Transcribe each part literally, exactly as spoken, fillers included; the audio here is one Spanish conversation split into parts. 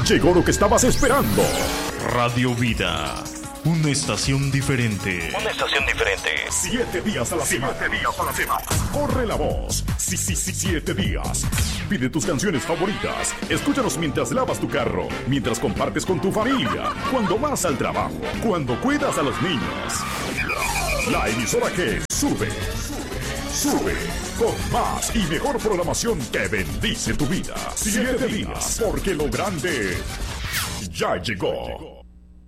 Llegó lo que estabas esperando. Radio Vida, una estación diferente. Una estación diferente. Siete días a la semana. Siete días a la semana. Corre la voz. Sí, sí, sí, siete días. Pide tus canciones favoritas. Escúchanos mientras lavas tu carro, mientras compartes con tu familia, cuando vas al trabajo, cuando cuidas a los niños. La emisora que sube, sube, con más y mejor programación que bendice tu vida. Siete días, porque lo grande ya llegó.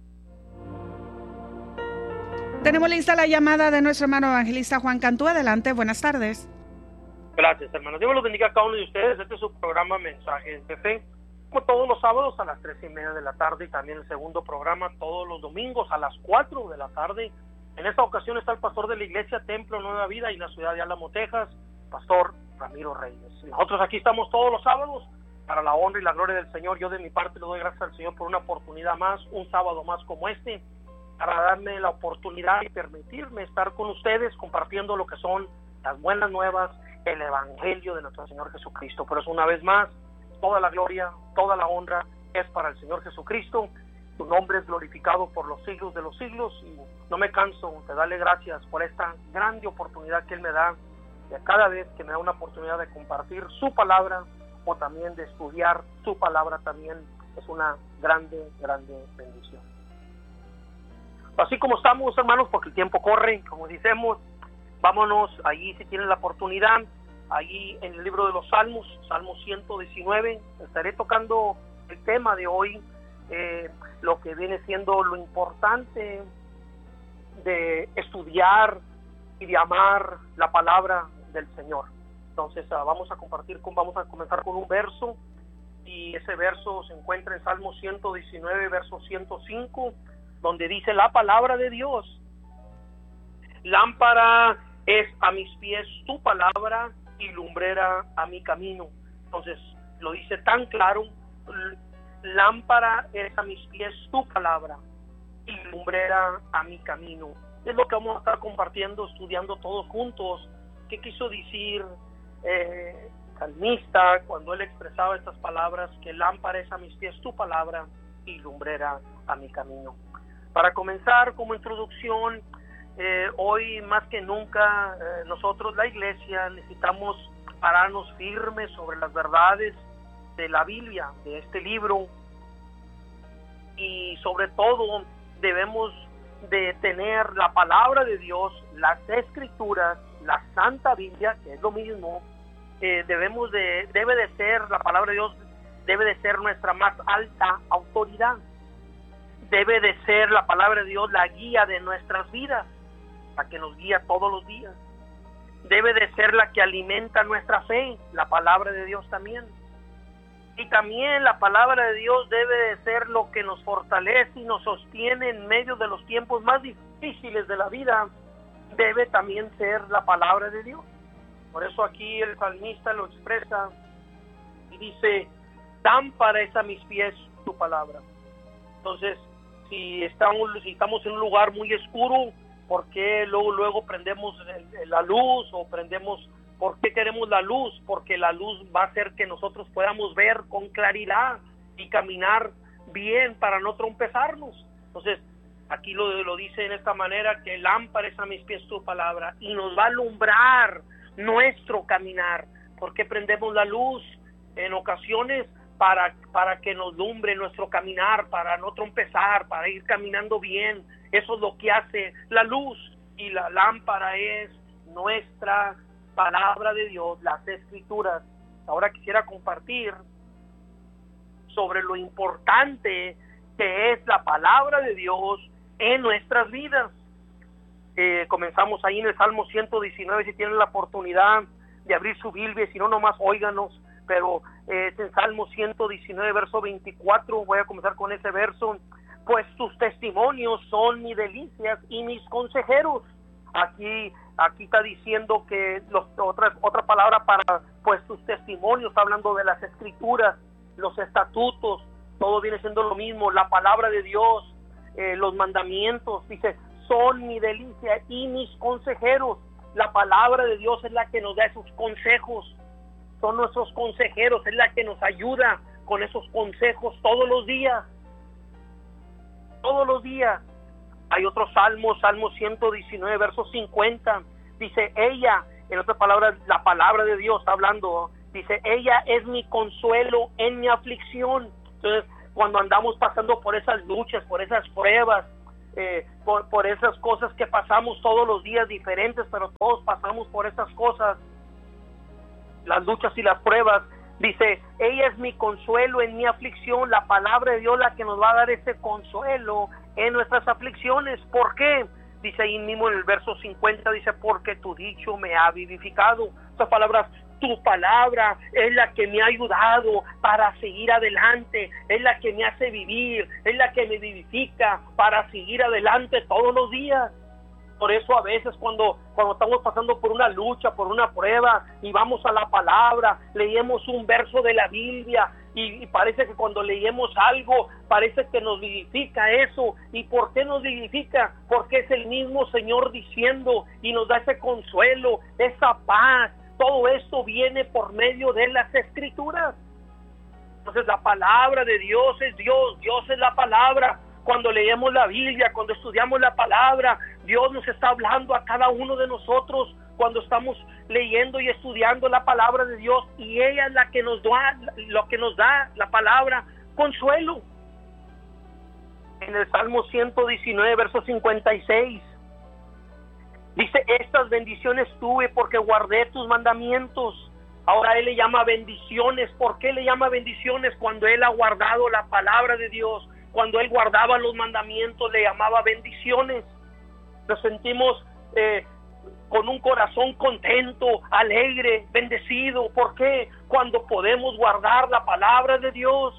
Tenemos lista la llamada de nuestro hermano evangelista Juan Cantú. Adelante, buenas tardes. Gracias, hermanos. Dios los bendiga a cada uno de ustedes. Este es su programa Mensajes de Fe, como todos los sábados a las tres y media de la tarde, y también el segundo programa todos los domingos a las cuatro de la tarde. En esta ocasión está el pastor de la iglesia Templo Nueva Vida y la ciudad de Álamo, Texas, Pastor Ramiro Reyes. Nosotros aquí estamos todos los sábados para la honra y la gloria del Señor. Yo de mi parte le doy gracias al Señor por una oportunidad más, un sábado más como este, para darme la oportunidad y permitirme estar con ustedes compartiendo lo que son las buenas nuevas, el evangelio de nuestro Señor Jesucristo. Por eso, una vez más, toda la gloria, toda la honra es para el Señor Jesucristo. Su nombre es glorificado por los siglos de los siglos, y no me canso de darle gracias por esta grande oportunidad que Él me da, de cada vez que me da una oportunidad de compartir su palabra, o también de estudiar su palabra, también es una grande, grande bendición. Así como estamos, hermanos, porque el tiempo corre, como decimos, vámonos allí si tienen la oportunidad, allí en el libro de los Salmos, Salmo ciento diecinueve, estaré tocando el tema de hoy, eh, lo que viene siendo lo importante de estudiar y de amar la palabra del Señor. Entonces uh, vamos a compartir, con, vamos a comenzar con un verso, y ese verso se encuentra en Salmo ciento diecinueve, verso ciento cinco, donde dice la palabra de Dios: lámpara es a mis pies tu palabra y lumbrera a mi camino. Entonces lo dice tan claro: lámpara es a mis pies tu palabra y lumbrera a mi camino. Es lo que vamos a estar compartiendo, estudiando todos juntos. ¿Qué quiso decir eh, salmista cuando él expresaba estas palabras? Que lámpara es a mis pies tu palabra y lumbrera a mi camino. Para comenzar, como introducción, eh, hoy más que nunca eh, nosotros, la iglesia, necesitamos pararnos firmes sobre las verdades de la Biblia, de este libro, y sobre todo debemos de tener la palabra de Dios, las escrituras, la Santa Biblia, que es lo mismo. eh, debemos de, debe de ser, la palabra de Dios debe de ser nuestra más alta autoridad, debe de ser la palabra de Dios la guía de nuestras vidas, la que nos guía todos los días, debe de ser la que alimenta nuestra fe, la palabra de Dios también. Y también la palabra de Dios debe de ser lo que nos fortalece y nos sostiene en medio de los tiempos más difíciles de la vida. Debe también ser la palabra de Dios. Por eso aquí el salmista lo expresa y dice: lámpara es a mis pies tu palabra. Entonces, si estamos, si estamos en un lugar muy oscuro, ¿por qué luego, luego prendemos el, la luz o prendemos? ¿Por qué queremos la luz? Porque la luz va a hacer que nosotros podamos ver con claridad y caminar bien para no trompezarnos. Entonces, aquí lo, lo dice en esta manera, que lámpara es a mis pies tu palabra, y nos va a alumbrar nuestro caminar. ¿Por qué prendemos la luz? En ocasiones para, para que nos lumbre nuestro caminar, para no trompezar, para ir caminando bien. Eso es lo que hace la luz, y la lámpara es nuestra palabra de Dios, las escrituras. Ahora quisiera compartir sobre lo importante que es la palabra de Dios en nuestras vidas. Eh, comenzamos ahí en el Salmo ciento diecinueve, si tienen la oportunidad de abrir su Biblia, si no, nomás óiganos, pero eh, es en Salmo ciento diecinueve, verso veinticuatro, voy a comenzar con ese verso: pues tus testimonios son mis delicias y mis consejeros. Aquí Aquí está diciendo que los, otra, otra palabra para, pues, tus testimonios, está hablando de las escrituras, los estatutos, todo viene siendo lo mismo, la palabra de Dios, eh, los mandamientos, dice, son mi delicia y mis consejeros. La palabra de Dios es la que nos da esos consejos, son nuestros consejeros, es la que nos ayuda con esos consejos todos los días. Todos los días. Hay otro salmo, Salmo ciento diecinueve, verso cincuenta. Dice, ella, en otras palabras, la palabra de Dios está hablando. Dice, ella es mi consuelo en mi aflicción. Entonces, cuando andamos pasando por esas luchas, por esas pruebas, eh, por, por esas cosas que pasamos todos los días diferentes, pero todos pasamos por esas cosas, las luchas y las pruebas. Dice, ella es mi consuelo en mi aflicción. La palabra de Dios la que nos va a dar ese consuelo en nuestras aflicciones. ¿Por qué? Dice ahí mismo en el verso cincuenta, dice, porque tu dicho me ha vivificado. Estas palabras, tu palabra es la que me ha ayudado para seguir adelante, es la que me hace vivir, es la que me vivifica para seguir adelante todos los días. Por eso a veces cuando, cuando estamos pasando por una lucha, por una prueba, y vamos a la palabra, leemos un verso de la Biblia, y, y parece que cuando leemos algo, parece que nos vivifica eso. ¿Y por qué nos vivifica? Porque es el mismo Señor diciendo, y nos da ese consuelo, esa paz. Todo esto viene por medio de las Escrituras. Entonces la palabra de Dios es Dios, Dios es la palabra. Cuando leemos la Biblia, cuando estudiamos la palabra, Dios nos está hablando a cada uno de nosotros cuando estamos leyendo y estudiando la palabra de Dios, y ella es la que nos da, lo que nos da la palabra, consuelo. En el Salmo ciento diecinueve, verso cincuenta y seis, dice, estas bendiciones tuve porque guardé tus mandamientos. Ahora Él le llama bendiciones. ¿Por qué le llama bendiciones? Cuando Él ha guardado la palabra de Dios, cuando Él guardaba los mandamientos, le llamaba bendiciones. Nos sentimos eh, con un corazón contento, alegre, bendecido. ¿Por qué? Cuando podemos guardar la palabra de Dios.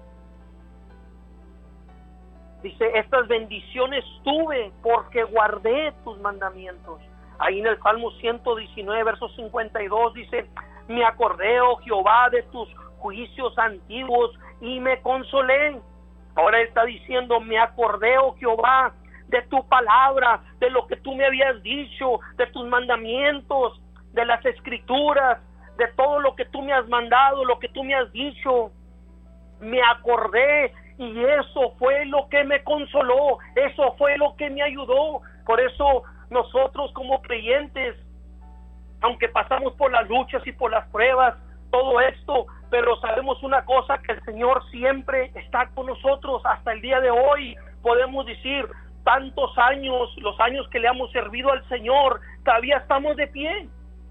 Dice, estas bendiciones tuve porque guardé tus mandamientos. Ahí en el Salmo ciento diecinueve, verso cincuenta y dos, dice, me acordé, oh Jehová, de tus juicios antiguos y me consolé. Ahora está diciendo, me acordé, oh Jehová, de tu palabra, de lo que tú me habías dicho, de tus mandamientos, de las Escrituras, de todo lo que tú me has mandado, lo que tú me has dicho. Me acordé y eso fue lo que me consoló, eso fue lo que me ayudó. Por eso nosotros como creyentes, aunque pasamos por las luchas y por las pruebas, todo esto, pero sabemos una cosa, que el Señor siempre está con nosotros. Hasta el día de hoy podemos decir, tantos años, los años que le hemos servido al Señor, todavía estamos de pie.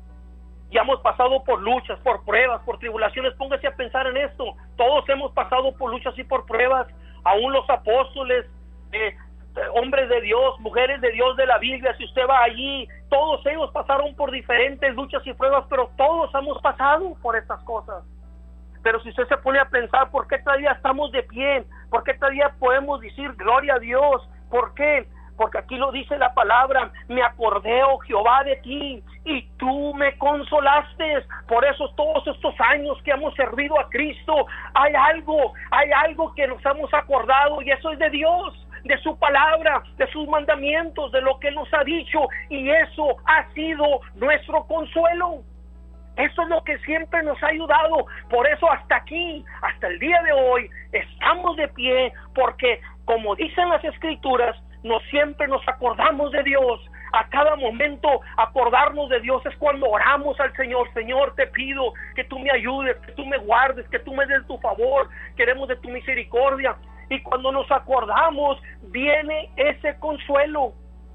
Ya hemos pasado por luchas, por pruebas, por tribulaciones. Póngase a pensar en esto. Todos hemos pasado por luchas y por pruebas. Aún los apóstoles, eh, hombres de Dios, mujeres de Dios de la Biblia, si usted va allí, todos ellos pasaron por diferentes luchas y pruebas, pero todos hemos pasado por estas cosas. Pero si usted se pone a pensar, ¿por qué todavía estamos de pie? ¿Por qué todavía podemos decir gloria a Dios? ¿Por qué? Porque aquí lo dice la palabra, me acordé, oh Jehová, de ti, y tú me consolaste. Por eso todos estos años que hemos servido a Cristo, hay algo, hay algo que nos hemos acordado, y eso es de Dios, de su palabra, de sus mandamientos, de lo que Él nos ha dicho, y eso ha sido nuestro consuelo. Eso es lo que siempre nos ha ayudado. Por eso hasta aquí, hasta el día de hoy, estamos de pie, porque como dicen las Escrituras, no siempre nos acordamos de Dios. A cada momento acordarnos de Dios es cuando oramos al Señor. Señor, te pido que tú me ayudes, que tú me guardes, que tú me des tu favor. Queremos de tu misericordia. Y cuando nos acordamos, viene ese consuelo.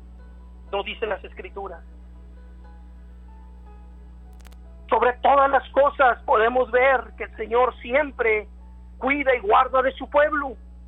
Lo dicen las Escrituras. Sobre todas las cosas podemos ver que el Señor siempre cuida y guarda de su pueblo.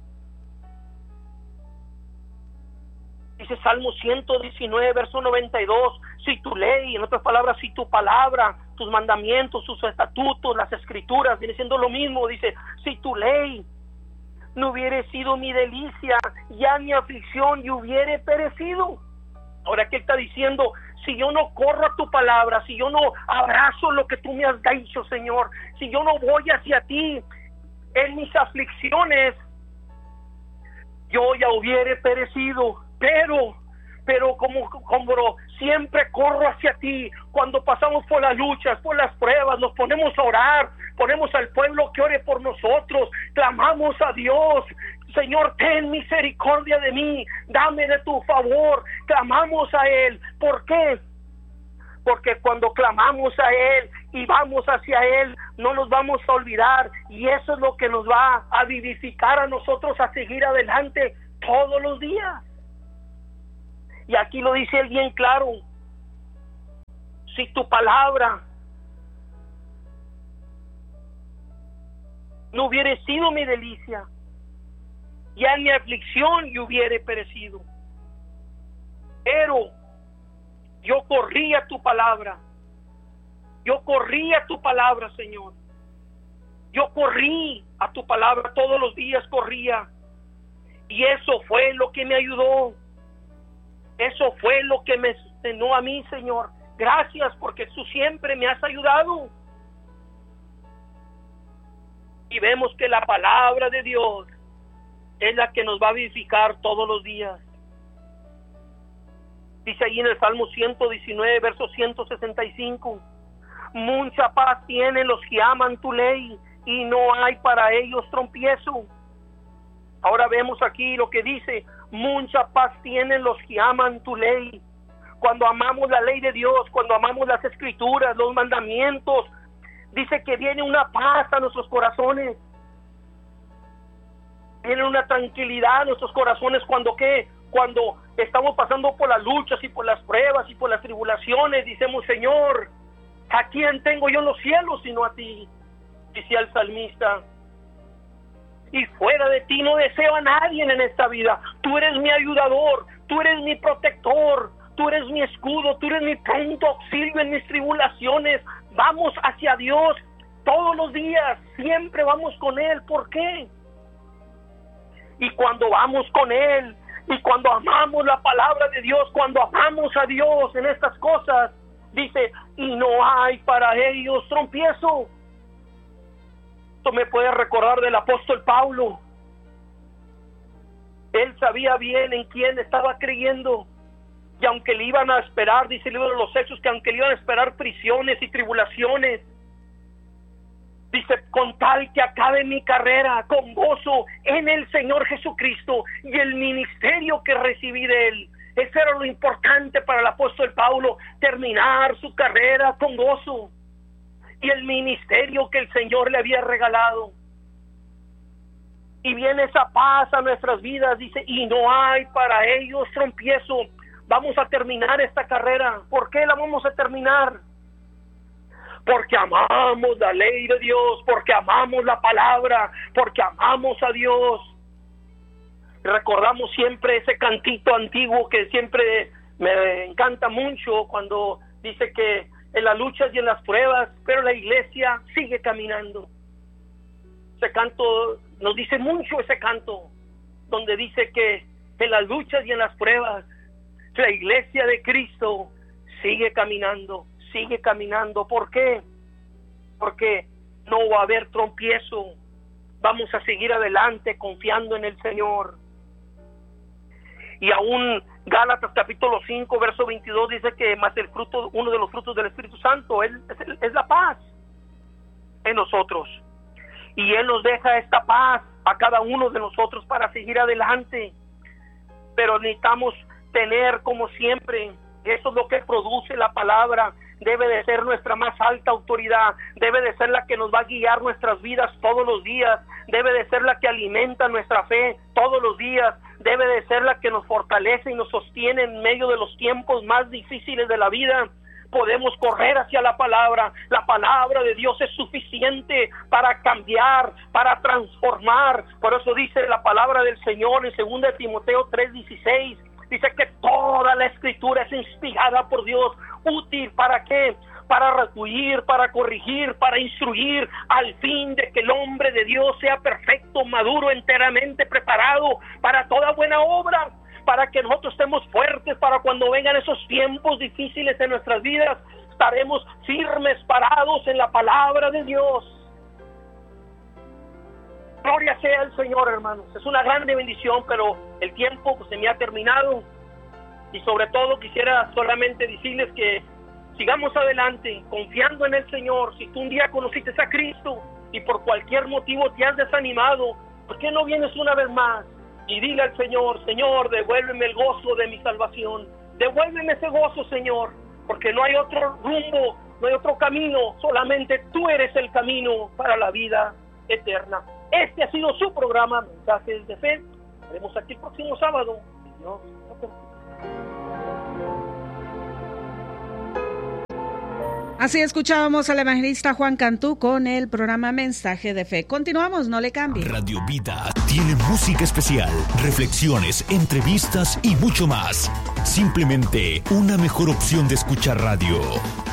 Dice Salmo ciento diecinueve, verso noventa y dos, si tu ley, en otras palabras, si tu palabra, tus mandamientos, tus estatutos, las Escrituras, viene siendo lo mismo. Dice, si tu ley no hubiere sido mi delicia, ya mi aflicción y hubiere perecido. Ahora, ¿qué está diciendo? Si yo no corro a tu palabra, si yo no abrazo lo que tú me has dicho, Señor, si yo no voy hacia ti en mis aflicciones, yo ya hubiere perecido. Pero, pero como, como siempre corro hacia ti. Cuando pasamos por las luchas, por las pruebas, nos ponemos a orar, ponemos al pueblo que ore por nosotros, clamamos a Dios. Señor, ten misericordia de mí, dame de tu favor. Clamamos a Él. ¿Por qué? Porque cuando clamamos a Él y vamos hacia Él, no nos vamos a olvidar, y eso es lo que nos va a vivificar a nosotros a seguir adelante todos los días. Y aquí lo dice Él bien claro: si tu palabra no hubiere sido mi delicia, ya en mi aflicción yo hubiere perecido. Pero yo corrí a tu palabra. Yo corrí a tu palabra, Señor. Yo corrí a tu palabra, todos los días corría. Y eso fue lo que me ayudó. Eso fue lo que me sostenó a mí, Señor. Gracias, porque tú siempre me has ayudado. Y vemos que la palabra de Dios es la que nos va a vivificar todos los días. Dice ahí en el Salmo ciento diecinueve, verso ciento sesenta y cinco: mucha paz tienen los que aman tu ley, y no hay para ellos tropiezo. Ahora vemos aquí lo que dice: mucha paz tienen los que aman tu ley. Cuando amamos la ley de Dios, cuando amamos las escrituras, los mandamientos, dice que viene una paz a nuestros corazones. Viene una tranquilidad a nuestros corazones cuando ¿qué? Cuando estamos pasando por las luchas y por las pruebas y por las tribulaciones, decimos: Señor, ¿a quién tengo yo en los cielos sino a ti? Decía el salmista. Y fuera de ti no deseo a nadie en esta vida. Tú eres mi ayudador, tú eres mi protector, tú eres mi escudo, tú eres mi pronto auxilio en mis tribulaciones. Vamos hacia Dios todos los días, siempre vamos con Él. ¿Por qué? Y cuando vamos con Él, y cuando amamos la palabra de Dios, cuando amamos a Dios en estas cosas, dice: y no hay para ellos tropiezo. Esto me puede recordar del apóstol Pablo. Él sabía bien en quién estaba creyendo, y aunque le iban a esperar, dice el libro de los Hechos, que aunque le iban a esperar prisiones y tribulaciones, dice: con tal que acabe mi carrera con gozo en el Señor Jesucristo y el ministerio que recibí de Él. Eso era lo importante para el apóstol Pablo, terminar su carrera con gozo y el ministerio que el Señor le había regalado. Y viene esa paz a nuestras vidas, dice: y no hay para ellos tropiezo. Vamos a terminar esta carrera. ¿Por qué la vamos a terminar? Porque amamos la ley de Dios, porque amamos la palabra, porque amamos a Dios. Recordamos siempre ese cantito antiguo que siempre me encanta mucho, cuando dice que en las luchas y en las pruebas, pero la iglesia sigue caminando. Ese canto nos dice mucho, ese canto, donde dice que en las luchas y en las pruebas, la iglesia de Cristo sigue caminando. Sigue caminando. ¿Por qué? Porque no va a haber tropiezo. Vamos a seguir adelante confiando en el Señor. Y aún Gálatas capítulo cinco, verso veintidós dice que más el fruto, uno de los frutos del Espíritu Santo es, es, es la paz en nosotros. Y Él nos deja esta paz a cada uno de nosotros para seguir adelante. Pero necesitamos tener, como siempre, eso es lo que produce la palabra. Debe de ser nuestra más alta autoridad, debe de ser la que nos va a guiar nuestras vidas todos los días, debe de ser la que alimenta nuestra fe todos los días, debe de ser la que nos fortalece y nos sostiene en medio de los tiempos más difíciles de la vida. Podemos correr hacia la palabra. La palabra de Dios es suficiente para cambiar, para transformar. Por eso dice la palabra del Señor en segunda de Timoteo tres dieciséis, dice que toda la escritura es inspirada por Dios, útil ¿para qué? Para redarguir, para corregir, para instruir, al fin de que el hombre de Dios sea perfecto, maduro, enteramente preparado para toda buena obra, para que nosotros estemos fuertes para cuando vengan esos tiempos difíciles en nuestras vidas, estaremos firmes, parados en la palabra de Dios. Gloria sea al Señor, hermanos. Es una grande bendición, pero el tiempo pues, se me ha terminado. Y sobre todo quisiera solamente decirles que sigamos adelante, confiando en el Señor. Si tú un día conociste a Cristo y por cualquier motivo te has desanimado, ¿por qué no vienes una vez más y dile al Señor: Señor, devuélveme el gozo de mi salvación, devuélveme ese gozo, Señor, porque no hay otro rumbo, no hay otro camino, solamente tú eres el camino para la vida eterna. Este ha sido su programa, Mensajes de Fe. Estaremos aquí el próximo sábado. Dios lo permita. Así escuchábamos al evangelista Juan Cantú con el programa Mensaje de Fe. Continuamos, no le cambie. Radio Vida tiene música especial, reflexiones, entrevistas y mucho más. Simplemente una mejor opción de escuchar radio.